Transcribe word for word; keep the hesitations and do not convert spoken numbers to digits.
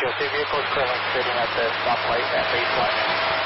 you'll see vehicles currently sitting at the stoplight at Baseline.